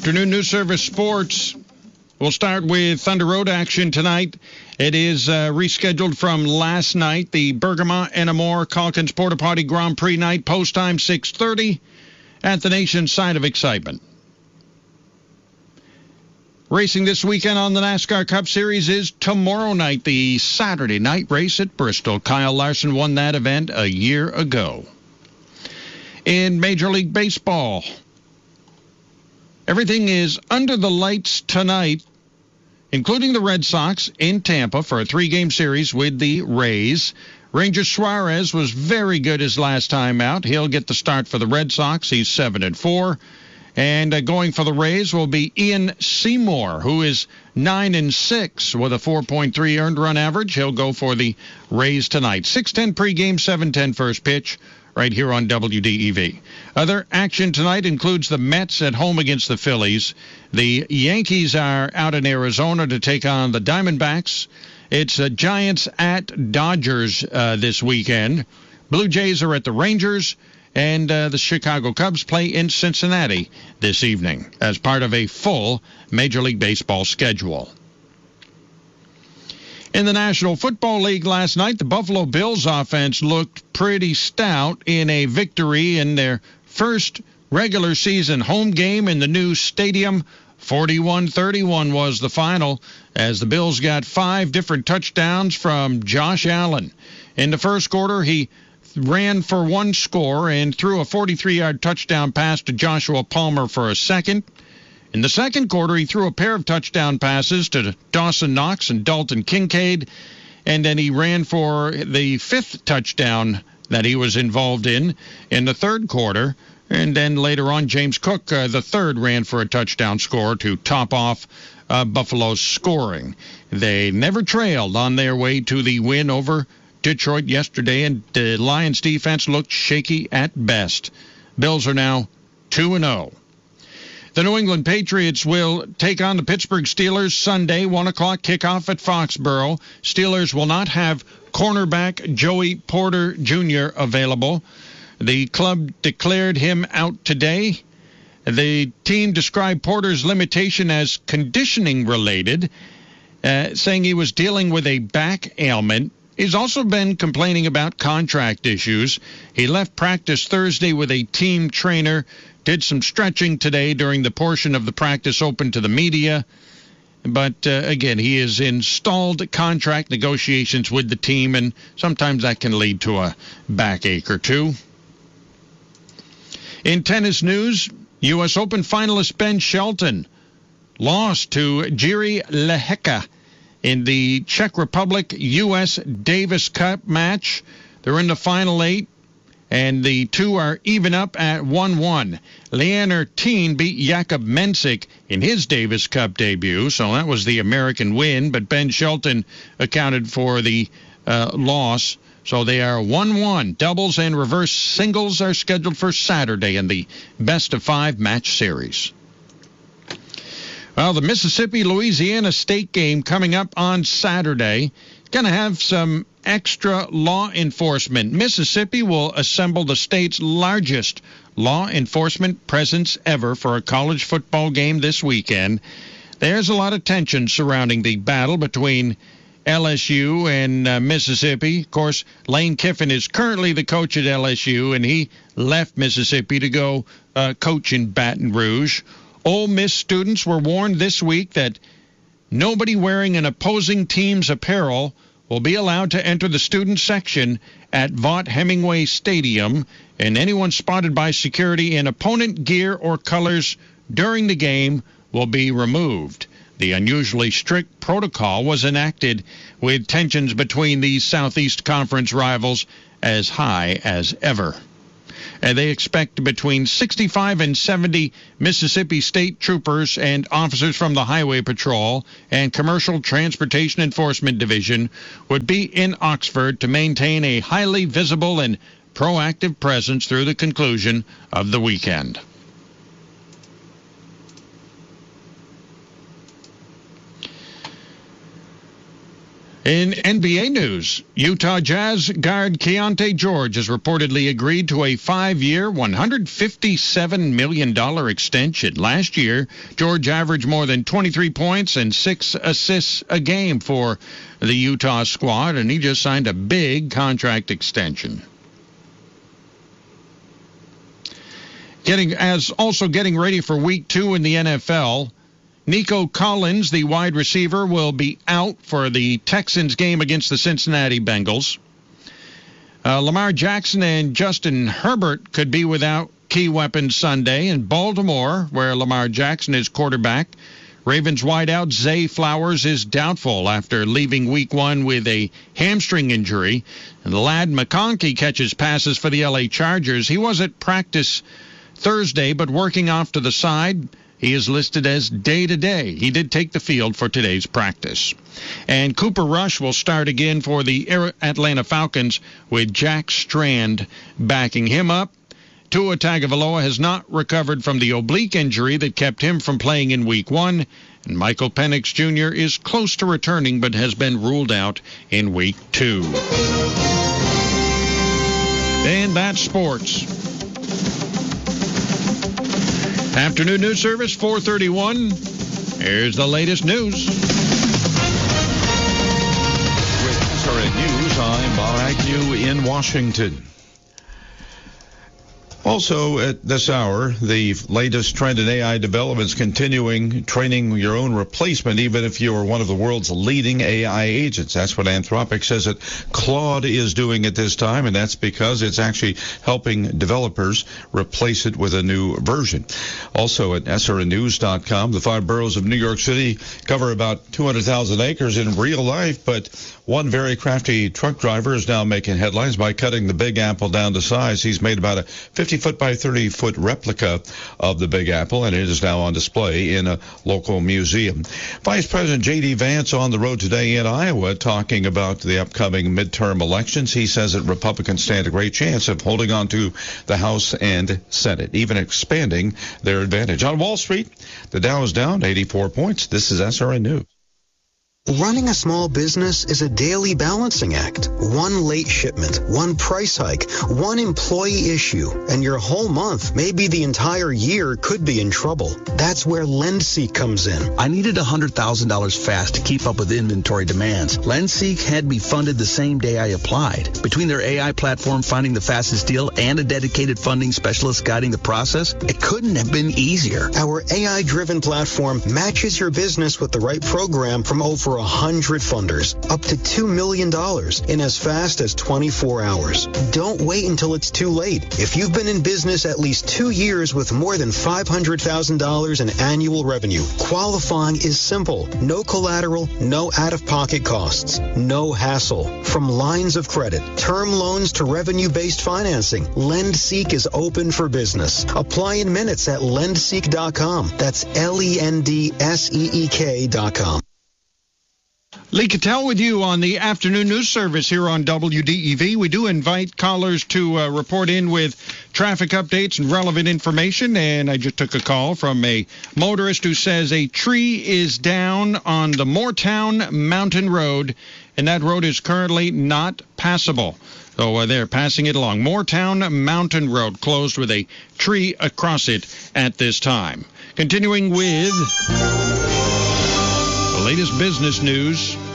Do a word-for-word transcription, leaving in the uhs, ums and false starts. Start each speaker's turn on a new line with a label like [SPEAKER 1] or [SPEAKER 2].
[SPEAKER 1] Afternoon News Service Sports. We'll start with Thunder Road action tonight. It is uh, rescheduled from last night. The Bergamo Enamore Calkins Porta Potty Grand Prix night. Post time six thirty at the nation's site of excitement. Racing this weekend on the NASCAR Cup Series is tomorrow night, the Saturday night race at Bristol. Kyle Larson won that event a year ago. In Major League Baseball, everything is under the lights tonight, including the Red Sox in Tampa for a three-game series with the Rays. Ranger Suarez was very good his last time out. He'll get the start for the Red Sox. He's seven and four. And uh, going for the Rays will be Ian Seymour, who is nine and six with a four point three earned run average. He'll go for the Rays tonight. six ten pregame, seven ten first pitch, right here on W D E V. Other action tonight includes the Mets at home against the Phillies. The Yankees are out in Arizona to take on the Diamondbacks. It's uh, Giants at Dodgers uh, this weekend. Blue Jays are at the Rangers. And uh, the Chicago Cubs play in Cincinnati this evening as part of a full Major League Baseball schedule. In the National Football League last night, the Buffalo Bills offense looked pretty stout in a victory in their first regular season home game in the new stadium. forty-one thirty-one was the final as the Bills got five different touchdowns from Josh Allen. In the first quarter, he ran for one score and threw a forty-three-yard touchdown pass to Joshua Palmer for a second. In the second quarter, he threw a pair of touchdown passes to Dawson Knox and Dalton Kincaid, and then he ran for the fifth touchdown that he was involved in in the third quarter. And then later on, James Cook, uh, the third, ran for a touchdown score to top off uh, Buffalo's scoring. They never trailed on their way to the win over Detroit yesterday, and the Lions defense looked shaky at best. Bills are now two and oh. The New England Patriots will take on the Pittsburgh Steelers Sunday, one o'clock kickoff at Foxborough. Steelers will not have cornerback Joey Porter Junior available. The club declared him out today. The team described Porter's limitation as conditioning related, uh, saying he was dealing with a back ailment. He's also been complaining about contract issues. He left practice Thursday with a team trainer, did some stretching today during the portion of the practice open to the media. But, uh, again, he is in stalled contract negotiations with the team, and sometimes that can lead to a backache or two. In tennis news, U S Open finalist Ben Shelton lost to Jiri Lehecka in the Czech Republic U S Davis Cup match. They're in the final eight, and the two are even up at one one. Leander Teen beat Jakub Mensik in his Davis Cup debut, so that was the American win, but Ben Shelton accounted for the uh, loss. So they are one one. Doubles and reverse singles are scheduled for Saturday in the best-of-five match series. Well, the Mississippi-Louisiana State game coming up on Saturday. Going to have some extra law enforcement. Mississippi will assemble the state's largest law enforcement presence ever for a college football game this weekend. There's a lot of tension surrounding the battle between L S U and uh, Mississippi. Of course, Lane Kiffin is currently the coach at L S U, and he left Mississippi to go uh, coach in Baton Rouge. Ole Miss students were warned this week that nobody wearing an opposing team's apparel will be allowed to enter the student section at Vaught Hemingway Stadium, and anyone spotted by security in opponent gear or colors during the game will be removed. The unusually strict protocol was enacted with tensions between these Southeast Conference rivals as high as ever. And they expect between sixty-five and seventy Mississippi State troopers and officers from the Highway Patrol and Commercial Transportation Enforcement Division would be in Oxford to maintain a highly visible and proactive presence through the conclusion of the weekend. In N B A news, Utah Jazz guard Keontae George has reportedly agreed to a five-year, one hundred fifty-seven million dollars extension. Last year, George averaged more than twenty-three points and six assists a game for the Utah squad, and he just signed a big contract extension. Getting as also getting ready for week two in the N F L, Nico Collins, the wide receiver, will be out for the Texans game against the Cincinnati Bengals. Uh, Lamar Jackson and Justin Herbert could be without key weapons Sunday. In Baltimore, where Lamar Jackson is quarterback, Ravens wideout Zay Flowers is doubtful after leaving week one with a hamstring injury. And Ladd McConkey catches passes for the L A Chargers. He was at practice Thursday, but working off to the side. He is listed as day-to-day. He did take the field for today's practice. And Cooper Rush will start again for the Atlanta Falcons with Jack Strand backing him up. Tua Tagovailoa has not recovered from the oblique injury that kept him from playing in week one. And Michael Penix Junior is close to returning but has been ruled out in week two. And that's sports. Afternoon news service, four thirty-one. Here's the latest news.
[SPEAKER 2] With S R N News, I'm Bob Agnew in Washington. Also at this hour, the latest trend in A I developments continuing, training your own replacement, even if you're one of the world's leading A I agents. That's what Anthropic says that Claude is doing at this time, and that's because it's actually helping developers replace it with a new version. Also at S R N news dot com, the five boroughs of New York City cover about two hundred thousand acres in real life, but one very crafty truck driver is now making headlines by cutting the Big Apple down to size. He's made about a fifty foot by thirty foot replica of the Big Apple, and it is now on display in a local museum. Vice President J D Vance on the road today in Iowa talking about the upcoming midterm elections. He says that Republicans stand a great chance of holding on to the House and Senate, even expanding their advantage. On Wall Street, the Dow is down eighty-four points. This is S R N News.
[SPEAKER 3] Running a small business is a daily balancing act. One late shipment, one price hike, one employee issue, and your whole month, maybe the entire year, could be in trouble. That's where LendSeek comes in.
[SPEAKER 4] I needed one hundred thousand dollars fast to keep up with inventory demands. LendSeek had me funded the same day I applied. Between their A I platform finding the fastest deal and a dedicated funding specialist guiding the process, it couldn't have been easier.
[SPEAKER 3] Our A I-driven platform matches your business with the right program from over one hundred funders, up to two million dollars in as fast as twenty-four hours. Don't wait until it's too late. If you've been in business at least two years with more than five hundred thousand dollars in annual revenue, qualifying is simple. No collateral, no out-of-pocket costs, no hassle. From lines of credit, term loans to revenue-based financing, LendSeek is open for business. Apply in minutes at lendseek dot com. That's L E N D S E E K dot com.
[SPEAKER 1] Lee Cattell with you on the afternoon news service here on W D E V. We do invite callers to uh, report in with traffic updates and relevant information. And I just took a call from a motorist who says a tree is down on the Moortown Mountain Road, and that road is currently not passable. So uh, they're passing it along. Moortown Mountain Road closed with a tree across it at this time. Continuing with the latest business news.